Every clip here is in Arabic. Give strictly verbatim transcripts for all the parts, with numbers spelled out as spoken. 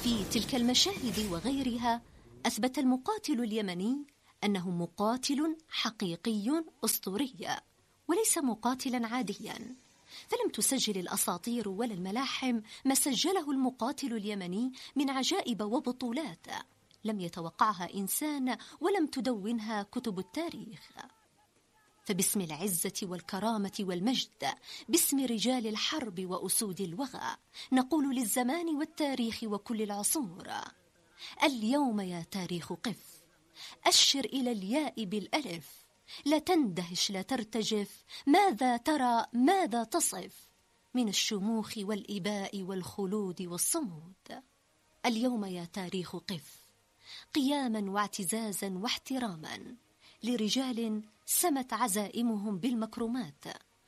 في تلك المشاهد وغيرها أثبت المقاتل اليمني أنه مقاتل حقيقي أسطوري وليس مقاتلا عاديا، فلم تسجل الأساطير ولا الملاحم ما سجله المقاتل اليمني من عجائب وبطولات لم يتوقعها إنسان ولم تدونها كتب التاريخ. فباسم العزة والكرامة والمجد، باسم رجال الحرب وأسود الوغى، نقول للزمان والتاريخ وكل العصور: اليوم يا تاريخ قف، أشر إلى الياء بالألف، لا تندهش لا ترتجف، ماذا ترى ماذا تصف من الشموخ والإباء والخلود والصمود. اليوم يا تاريخ قف، قياما واعتزازا واحتراما لرجال سمت عزائمهم بالمكرمات،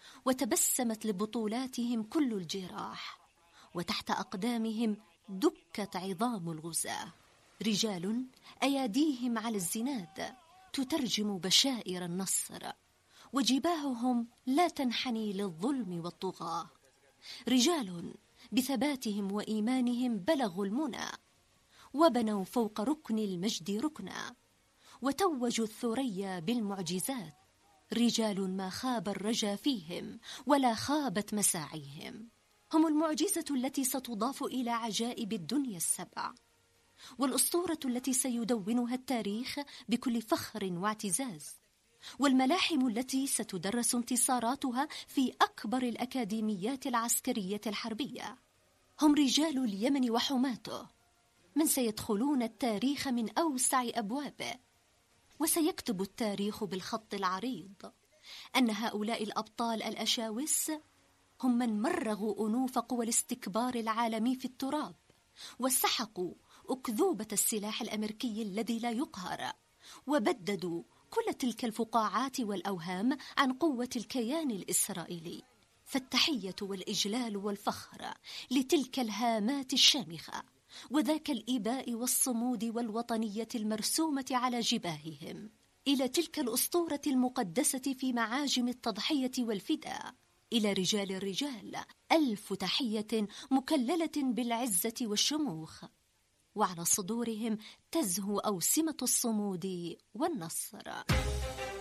وتبسمت لبطولاتهم كل الجراح، وتحت أقدامهم دكت عظام الغزاة. رجال أياديهم على الزناد تترجم بشائر النصر، وجباههم لا تنحني للظلم والطغاة. رجال بثباتهم وإيمانهم بلغوا المنى، وبنوا فوق ركن المجد ركنا، وتوجوا الثريا بالمعجزات. رجال ما خاب الرجا فيهم ولا خابت مساعيهم، هم المعجزة التي ستضاف إلى عجائب الدنيا السبع، والأسطورة التي سيدونها التاريخ بكل فخر واعتزاز، والملاحم التي ستدرس انتصاراتها في أكبر الأكاديميات العسكرية الحربية. هم رجال اليمن وحماته، من سيدخلون التاريخ من أوسع أبوابه، وسيكتب التاريخ بالخط العريض أن هؤلاء الأبطال الأشاوس هم من مرغوا أنوف قوى الاستكبار العالمي في التراب، وسحقوا أكذوبة السلاح الأمريكي الذي لا يقهر، وبددوا كل تلك الفقاعات والأوهام عن قوة الكيان الإسرائيلي. فالتحية والإجلال والفخر لتلك الهامات الشامخة، وذاك الإباء والصمود والوطنية المرسومة على جباههم، إلى تلك الأسطورة المقدسة في معاجم التضحية والفداء. إلى رجال الرجال ألف تحية مكللة بالعزة والشموخ، وعلى صدورهم تزهو أوسمة الصمود والنصر.